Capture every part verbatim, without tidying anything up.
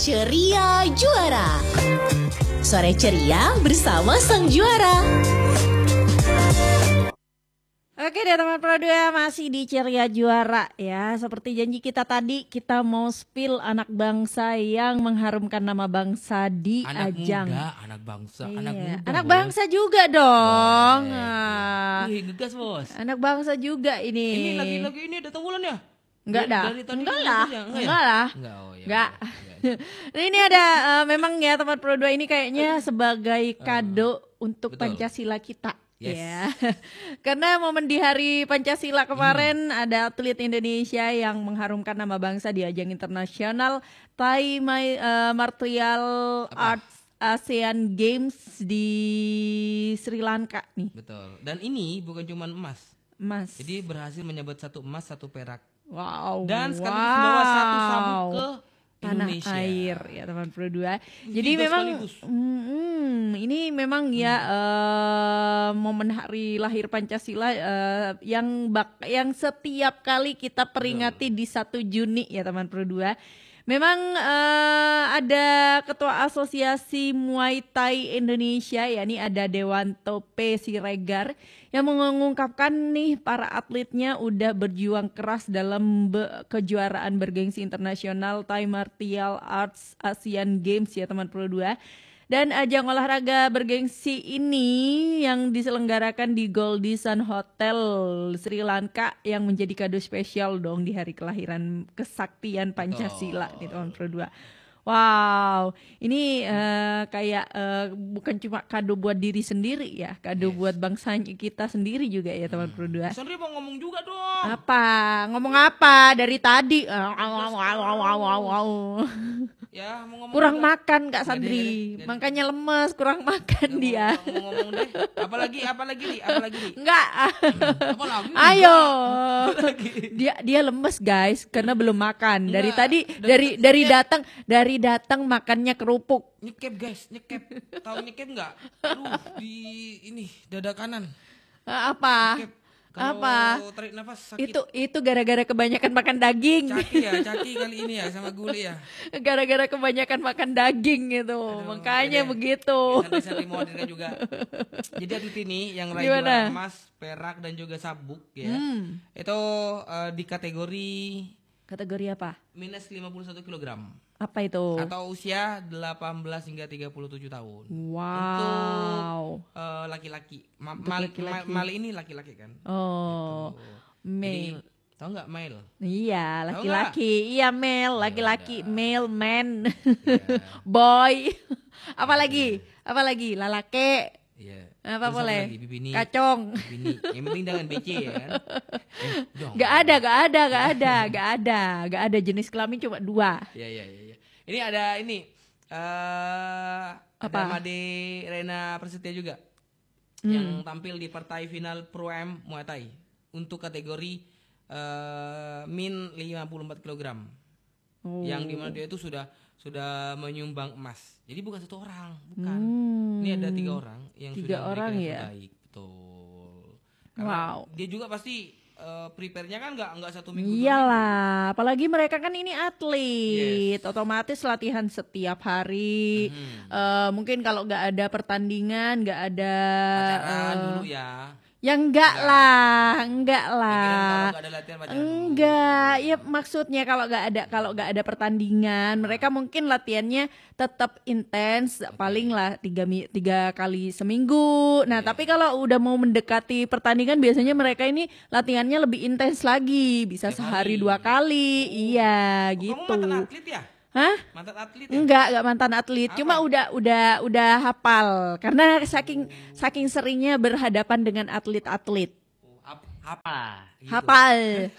Ceria Juara. Sore ceria bersama sang juara. Oke deh teman Pro dua, masih di Ceria Juara ya. Seperti janji kita tadi, kita mau spill anak bangsa yang mengharumkan nama bangsa di anak ajang. Anak muda, anak bangsa, iya. anak muda. Anak bangsa juga dong. Nah. Wih, gegas bos. Anak bangsa juga ini. Ini lagi-lagi ini ada bulan ya? Enggak dah. Enggak lah. Ya? Enggak, enggak lah. Enggak, oh, ya, enggak. Ya, ya. Nah ini ada uh, memang ya teman Pro dua ini kayaknya sebagai kado uh, untuk betul. Pancasila kita. Yes. Ya, karena momen di Hari Pancasila kemarin hmm. ada atlet Indonesia yang mengharumkan nama bangsa di ajang internasional Thai uh, Martial Apa? Arts ASEAN Games di Sri Lanka nih. Betul. Dan ini bukan cuma emas. Emas. Jadi berhasil menyabet satu emas, satu perak. Wow. Dan sekaligus wow. membawa satu sabuk ke tanah Indonesia. air ya teman Pro dua. Jadi Tiga memang mm, ini memang ya hmm. uh, momen hari lahir Pancasila uh, yang bak yang setiap kali kita peringati Betul. Di satu Juni ya teman Pro dua. Memang uh, ada Ketua Asosiasi Muay Thai Indonesia, yakni ada Dewanto P. Siregar, yang mengungkapkan nih para atletnya udah berjuang keras dalam be- kejuaraan bergengsi internasional Thai Martial Arts ASEAN Games ya teman Pro dua. Dan ajang olahraga bergengsi ini yang diselenggarakan di Goldie Sun Hotel Sri Lanka yang menjadi kado spesial dong di hari kelahiran kesaktian Pancasila di tahun Pro dua. Wow, ini uh, kayak uh, bukan cuma kado buat diri sendiri ya, kado yes. buat bangsa kita sendiri juga ya teman Pro dua. Sandri mau ngomong juga dong. Apa? Ngomong apa dari tadi? Ya, mau ngomong kurang juga. Makan Kak Sandri, gak, gak, makanya lemes, kurang makan gak, dia. Mau, mau ngomong deh, apalagi, apalagi nih, apalagi nih. Enggak. Hmm, apalagi? Ayo. Apalagi? Dia dia lemes guys, karena belum makan. Dari Enggak, tadi, dari dari datang, dari datang makannya kerupuk. Nyekep guys, nyekep. Tahu nyekep nggak? Aduh, di ini dada kanan. Apa? Nyekep. Kalau apa? Tarik nafas sakit. Itu itu gara-gara kebanyakan makan daging. Caki ya, caki kali ini ya sama guli ya. Gara-gara kebanyakan makan daging gitu. Aduh, makanya beda. Begitu. Sampai mau juga. Jadi atlet ini yang raih juara emas, perak dan juga sabuk ya. Hmm. Itu uh, di kategori kategori apa? Minus lima puluh satu kilogram. Apa itu? Atau usia delapan belas hingga tiga puluh tujuh tahun. Wow. Untuk uh, laki-laki. Ma- mal- laki-laki. Ma- Mali ini laki-laki kan? Oh. Gitu. Male. Jadi, tahu nggak male? Iya, laki-laki. Iya, male, laki-laki, ya, male, man. Ya. Boy. Apa lagi? Apa lagi? Lalake. Iya. Apa terus boleh? Lagi, bibini, kacong. Bibini. Yang penting jangan B C ya kan. Eh, gak ada, gak ada, gak ada, gak ada, gak ada jenis kelamin cuma dua. Iya, iya, iya. Ya. Ini ada ini. Uh, ada Made Rena Prasetya juga. Hmm. Yang tampil di partai final Pro M Muay Thai. Untuk kategori uh, min lima puluh empat kilogram. Oh. Yang dimana dia itu sudah sudah menyumbang emas. Jadi bukan satu orang, bukan. Hmm. Ini ada tiga orang yang tiga sudah orang ya. Baik, betul. Karena wow. Dia juga pasti uh, prepare-nya kan nggak nggak satu minggu. Iyalah, apalagi mereka kan ini atlet, yes. otomatis latihan setiap hari. Hmm. Uh, mungkin kalau nggak ada pertandingan, nggak ada. Pacaran uh, dulu ya. Ya enggak, enggak lah, enggak lah. Enggak ada latihan enggak, ya maksudnya kalau enggak ada kalau enggak ada pertandingan, mereka mungkin latihannya tetap intens, okay. paling lah tiga, tiga kali seminggu. Nah, yeah. tapi kalau udah mau mendekati pertandingan, biasanya mereka ini latihannya lebih intens lagi, bisa Tiap sehari hari. dua kali, oh. iya oh, gitu. Kamu mantan atlet ya? Hah? Mantan atlet ya? Enggak, enggak mantan atlet. Apa? Cuma udah udah udah hafal karena saking oh. saking seringnya berhadapan dengan atlet-atlet. Oh, ap- apa? Gitu. Hafal.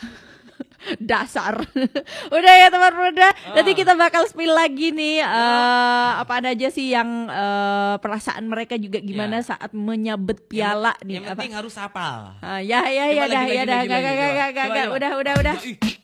Dasar. Udah ya teman-teman, udah. Ah. Nanti kita bakal spill lagi nih uh, uh, apa aja sih yang uh, perasaan mereka juga gimana yeah. saat menyabet piala yang, nih. Yang penting apa? harus hafal. Uh, ya ya ya dah ya dah. Gak gak gak gak udah udah udah.